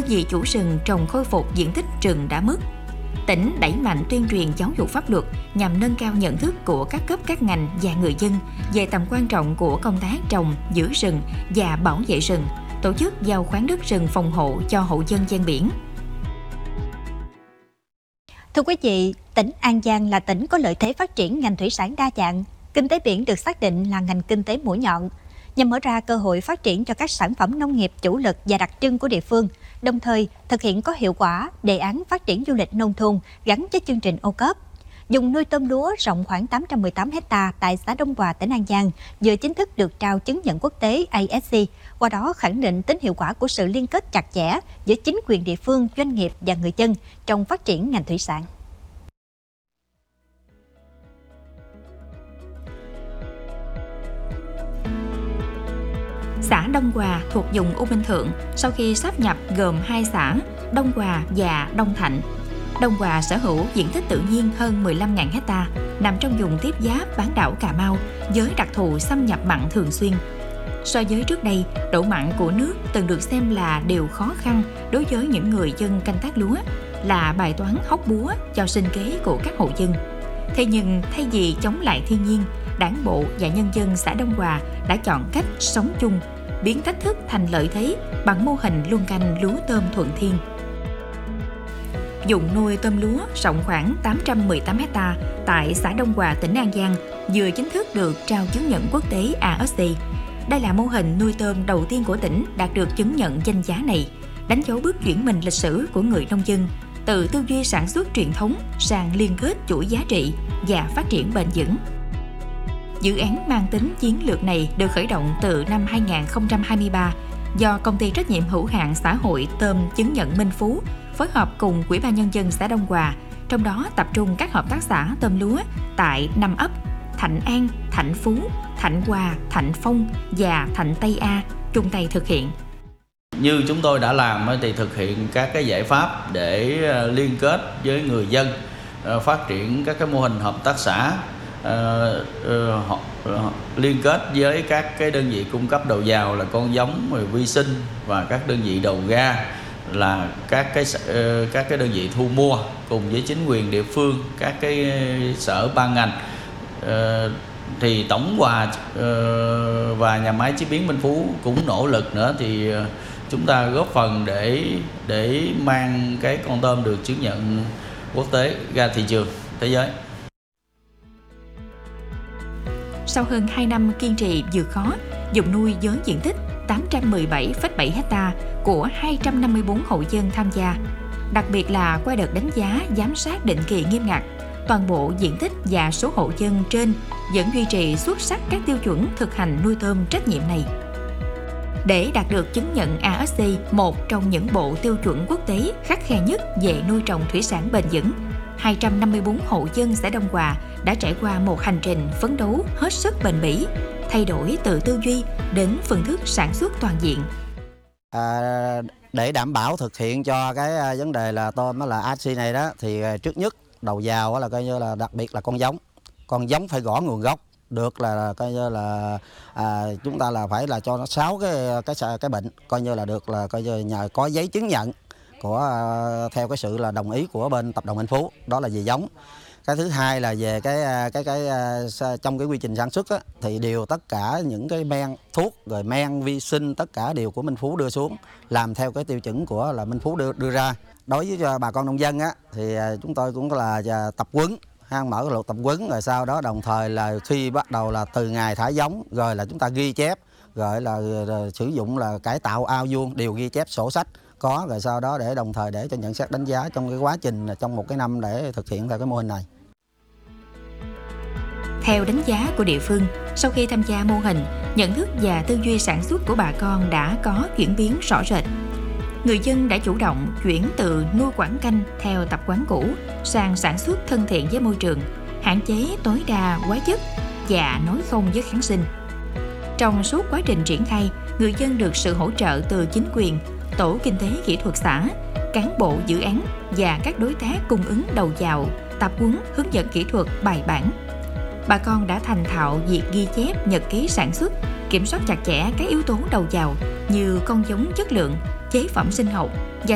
vì chủ rừng trồng khôi phục diện tích rừng đã mất. Tỉnh đẩy mạnh tuyên truyền giáo dục pháp luật nhằm nâng cao nhận thức của các cấp các ngành và người dân về tầm quan trọng của công tác trồng, giữ rừng và bảo vệ rừng, tổ chức giao khoán đất rừng phòng hộ cho hộ dân ven biển. Thưa quý vị, tỉnh An Giang là tỉnh có lợi thế phát triển ngành thủy sản đa dạng. Kinh tế biển được xác định là ngành kinh tế mũi nhọn, nhằm mở ra cơ hội phát triển cho các sản phẩm nông nghiệp chủ lực và đặc trưng của địa phương, đồng thời thực hiện có hiệu quả đề án phát triển du lịch nông thôn gắn với chương trình ô cốp. Vùng nuôi tôm lúa rộng khoảng 818 ha tại xã Đông Hòa, tỉnh An Giang vừa chính thức được trao chứng nhận quốc tế ASC, qua đó khẳng định tính hiệu quả của sự liên kết chặt chẽ giữa chính quyền địa phương, doanh nghiệp và người dân trong phát triển ngành thủy sản. Xã Đông Hòa thuộc vùng U Minh Thượng sau khi sáp nhập gồm hai xã Đông Hòa và Đông Thạnh. Đông Hòa sở hữu diện tích tự nhiên hơn 15.000 ha, nằm trong vùng tiếp giáp bán đảo Cà Mau với đặc thù xâm nhập mặn thường xuyên. So với trước đây, độ mặn của nước từng được xem là điều khó khăn đối với những người dân canh tác lúa, là bài toán hóc búa cho sinh kế của các hộ dân. Thế nhưng thay vì chống lại thiên nhiên, Đảng bộ và nhân dân xã Đông Hòa đã chọn cách sống chung, biến thách thức thành lợi thế bằng mô hình luân canh lúa tôm thuận thiên. Vùng nuôi tôm lúa rộng khoảng 818 ha tại xã Đông Hòa, tỉnh An Giang vừa chính thức được trao chứng nhận quốc tế ASC. Đây là mô hình nuôi tôm đầu tiên của tỉnh đạt được chứng nhận danh giá này, đánh dấu bước chuyển mình lịch sử của người nông dân từ tư duy sản xuất truyền thống sang liên kết chuỗi giá trị và phát triển bền vững. Dự án mang tính chiến lược này được khởi động từ năm 2023 do Công ty trách nhiệm hữu hạn xã hội tôm chứng nhận Minh Phú phối hợp cùng Ủy ban Nhân dân xã Đông Hòa, trong đó tập trung các hợp tác xã tôm lúa tại 5 ấp Thạnh An, Thạnh Phú, Thạnh Hòa, Thạnh Phong và Thạnh Tây A chung tay thực hiện. Như chúng tôi đã làm thì thực hiện các cái giải pháp để liên kết với người dân, phát triển các cái mô hình hợp tác xã, liên kết với các cái đơn vị cung cấp đầu vào là con giống, vi sinh và các đơn vị đầu ra là các cái đơn vị thu mua cùng với chính quyền địa phương, các cái sở ban ngành. Thì Tổng Hòa và nhà máy chế biến Minh Phú cũng nỗ lực nữa thì chúng ta góp phần để mang cái con tôm được chứng nhận quốc tế ra thị trường thế giới. Sau hơn 2 năm kiên trì vượt khó, vùng nuôi với diện tích 817,7 ha của 254 hộ dân tham gia, đặc biệt là qua đợt đánh giá giám sát định kỳ nghiêm ngặt, toàn bộ diện tích và số hộ dân trên vẫn duy trì xuất sắc các tiêu chuẩn thực hành nuôi tôm trách nhiệm này. Để đạt được chứng nhận ASC, một trong những bộ tiêu chuẩn quốc tế khắt khe nhất về nuôi trồng thủy sản bền vững, 254 hộ dân xã Đông Hòa đã trải qua một hành trình phấn đấu hết sức bền bỉ, thay đổi từ tư duy đến phương thức sản xuất toàn diện. Để đảm bảo thực hiện cho cái vấn đề là tôm là ASC này đó, thì trước nhất đầu vào là coi như là đặc biệt là con giống phải rõ nguồn gốc, được là coi như là chúng ta là phải là cho nó 6 cái bệnh, coi như là được là coi như nhờ có giấy chứng nhận của theo cái sự là đồng ý của bên tập đoàn Minh Phú, đó là về giống. Cái thứ hai là về trong cái quy trình sản xuất á, thì đều tất cả những cái men thuốc rồi men vi sinh tất cả đều của Minh Phú đưa xuống, làm theo cái tiêu chuẩn của là Minh Phú đưa ra. Đối với cho bà con nông dân á, thì chúng tôi cũng là tập huấn, mở cái luật tập huấn, rồi sau đó đồng thời là khi bắt đầu là từ ngày thả giống rồi là chúng ta ghi chép, rồi là sử dụng là cải tạo ao vuông đều ghi chép sổ sách có, rồi sau đó để đồng thời để cho nhận xét đánh giá trong cái quá trình trong một cái năm để thực hiện theo cái mô hình này. Theo đánh giá của địa phương, sau khi tham gia mô hình, nhận thức và tư duy sản xuất của bà con đã có chuyển biến rõ rệt. Người dân đã chủ động chuyển từ nuôi quảng canh theo tập quán cũ sang sản xuất thân thiện với môi trường, hạn chế tối đa hóa chất và nói không với kháng sinh. Trong suốt quá trình triển khai, người dân được sự hỗ trợ từ chính quyền, tổ kinh tế kỹ thuật xã, cán bộ dự án và các đối tác cung ứng đầu vào, tập huấn, hướng dẫn kỹ thuật bài bản. Bà con đã thành thạo việc ghi chép nhật ký sản xuất, kiểm soát chặt chẽ các yếu tố đầu vào như con giống chất lượng, chế phẩm sinh học và